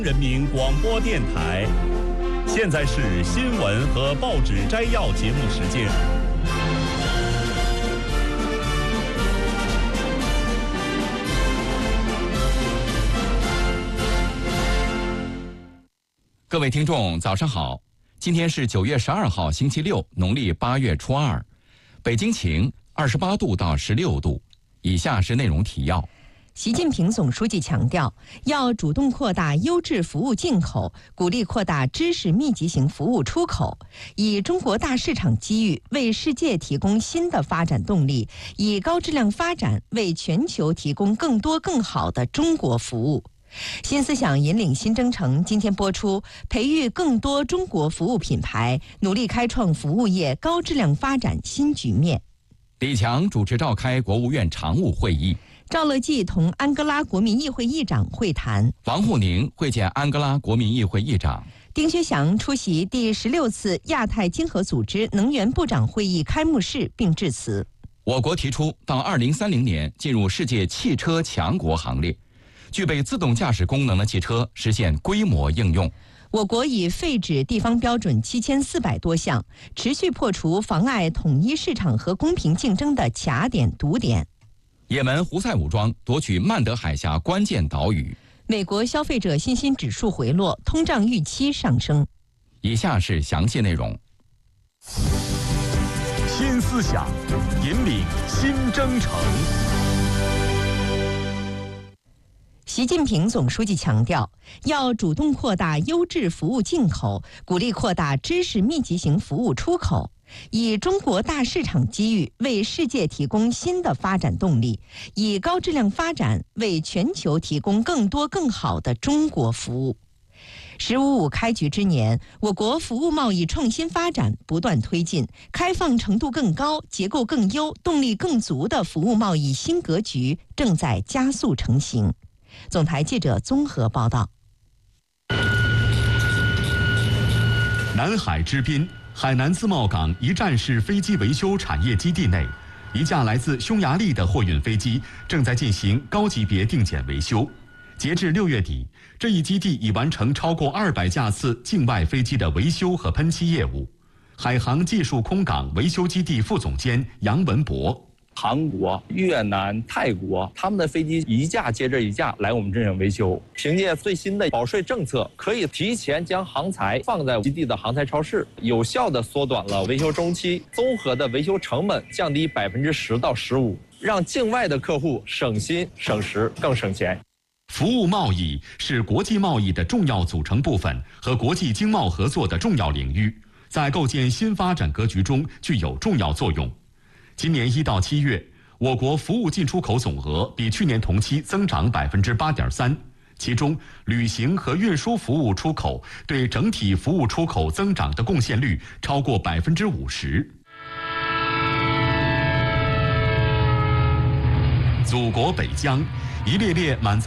人民广播电台，现在是新闻和报纸摘要节目时间。 各位听众，早上好！今天是9月12号，星期六，农历8月初2，北京晴，28度到16度。以下是内容提要。 习近平总书记强调，要主动扩大优质服务进口，鼓励扩大知识密集型服务出口，以中国大市场机遇为世界提供新的发展动力，以高质量发展为全球提供更多更好的中国服务。新思想引领新征程今天播出，培育更多中国服务品牌，努力开创服务业高质量发展新局面。 李强主持召开国务院常务会议， 赵乐际同安哥拉国民议会议长会谈， 王沪宁会见安哥拉国民议会议长， 丁薛祥出席第16次亚太经合组织能源部长会议开幕式并致辞。 我国提出到2030年进入世界汽车强国行列，具备自动驾驶功能的汽车实现规模应用。 我国已废止地方标准7400多项，持续破除妨碍统一市场和公平竞争的卡点堵点。 也门胡塞武装夺取曼德海峡关键岛屿。 美国消费者信心指数回落，通胀预期上升。 以下是详细内容。 新思想引领新征程。 习近平总书记强调，要主动扩大优质服务进口，鼓励扩大知识密集型服务出口，以中国大市场机遇为世界提供新的发展动力，以高质量发展为全球提供更多更好的中国服务。“15+5”开局之年，我国服务贸易创新发展不断推进，开放程度更高、结构更优、动力更足的服务贸易新格局正在加速成型。总台记者综合报道。 南海之滨，海南自贸港一站式飞机维修产业基地内，一架来自匈牙利的货运飞机正在进行高级别定检维修。截至6月底，这一基地已完成超过200架次境外飞机的维修和喷漆业务。海航技术空港维修基地副总监杨文博。 韩国、越南、泰国，他们的飞机一架接着一架来我们这里维修。凭借最新的保税政策，可以提前将航材放在基地的航材超市，有效地缩短了维修周期，综合的维修成本降低10%到15%，让境外的客户省心省时更省钱。 服务贸易是国际贸易的重要组成部分和国际经贸合作的重要领域，在构建新发展格局中具有重要作用。今年1到7月，我国服务进出口总额比去年同期增长8.3%，其中旅行和运输服务出口对整体服务出口增长的贡献率超过50%。祖国北疆，一列列满载